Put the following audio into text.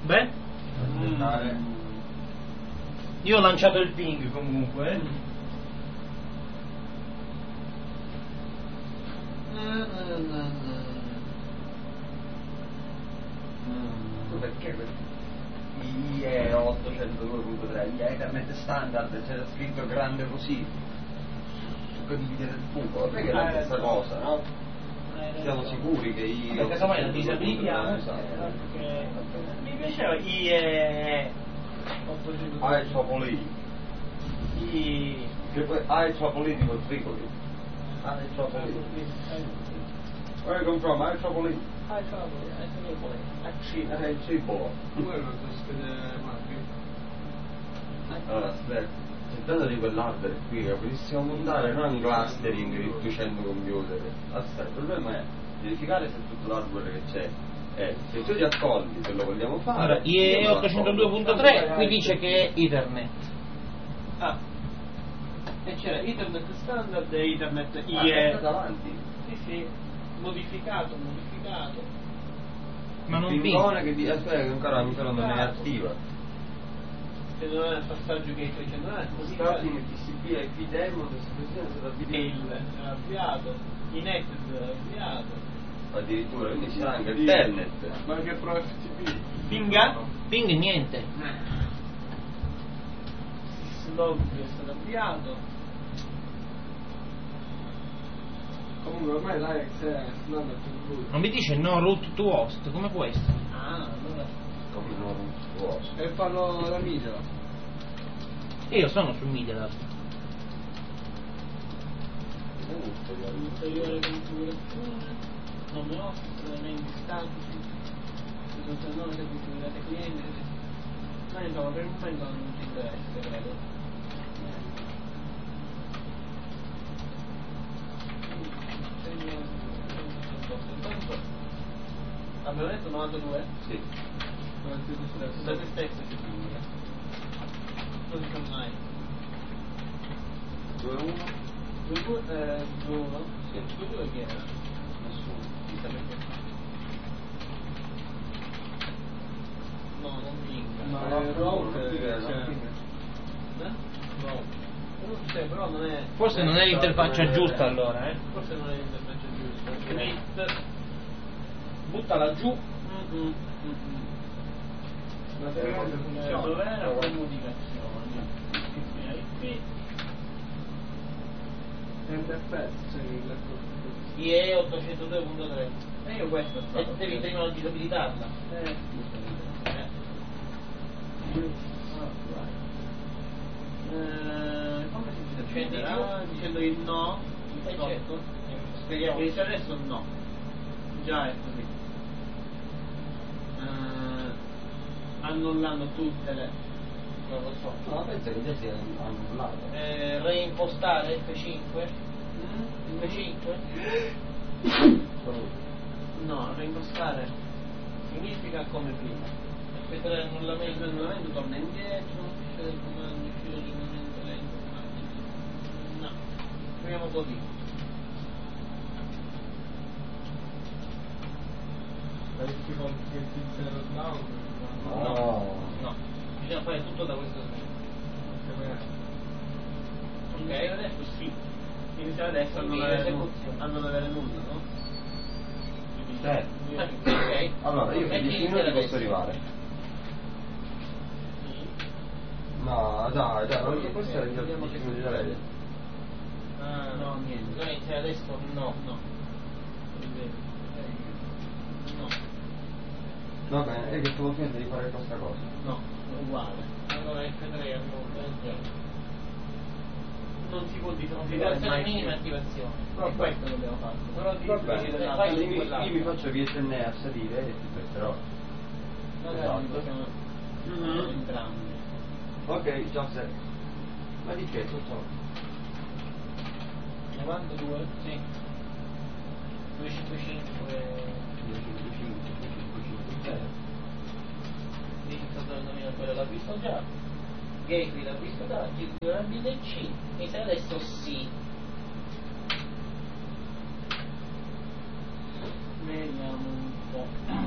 Beh? Aspettare. Io ho lanciato il ping comunque. Perché IE 802.3, IE Ethernet standard, c'era scritto grande così, su condivide del fuoco, non è che è la stessa cosa, no? Siamo sicuri che IE... Perché casomai la disabilitiamo. Mi piaceva IE 802. Che poi IEEE tipo Tripoli. IEEE. Where you come from? IEEE. Il Tripolo. Allora, aspetta, sentendo di quell'hardware qui, possiamo montare non un clustering di 200 computer. Aspetta, il problema è verificare se tutto l'hardware che c'è è, se tu ti accordi se lo vogliamo fare. Allora, IE 802.3 qui dice che è Ethernet. E c'era Ethernet standard e Ethernet IE. Davanti. Sì, modificato. Ma non pingone che aspetta che ancora non è attiva. Che non è il passaggio che stai dicendo, non è così. Starting TCP IP demo, distribuzione sarà era avviato, Ineted era avviato. Addirittura, quindi ci sarà anche il Telnet. Ma che pro FTP? Pinga? Ping niente. Slog è stato avviato. Comunque ormai l'Ajax è andando più Non mi dice no root to host, come può essere? Allora. Come non può. e fanno la media. Io sono su Media. Ulteriore configurazione, nome host, elementi statici, situazione nome, servizio di date cliente. Ma insomma per il momento non ci interessa, credo. Abbiamo detto 92? Sì. Da te stesso si finire. Cosa sono mai? 2-1? 2-1? Sì. 2-2 chi era? Nessuno. Chissà perché. No, non vinca. Ma è router, però non è. Forse non è l'interfaccia giusta allora, Forse non è l'interfaccia giusta. Commit. Buttala giù. Materiale funziona. Dove era? Comunicazioni. IP. NFS, cioè il laptop. IE 802.3. E io questo è stato. Devi prima disabilitarla. Come si Scendi dice? giù. Dicendo il no. Certo. Speriamo che dice adesso no. Già è così. Annullando tutte le. Non lo so. No, penso che già sia annullato. Reimpostare F5. F5. No, reimpostare significa come prima. Aspettare l'annullamento. L'annullamento torna indietro, uscire del comando, uscire del momento lento. No, proviamo così. Faresti qualche zero down? No, bisogna fare tutto da questo screen. Ok, adesso sì. Inizia adesso a non avere nulla, no? Ok. Allora, io per 10 minuti posso arrivare. No, dai, perché questo era già 10 minuti da vedere. No, niente. Bisogna iniziare adesso? No. No. Va bene, e che stavo finendo di fare questa cosa. No, è uguale. Allora F3 annulla. Non si può dire Configurazione minima attivazione. E questo dobbiamo fare. Però Va bene, fai io mi faccio VSN a salire e ti presterò. magari possiamo entrambi. Ok, già sei. Ma di che? Tutto? 92? Sì. 255. 10 quello l'ha visto già. Gateway l'ha visto già. G2 la B e C. Mi sa adesso sì. Vediamo un po'.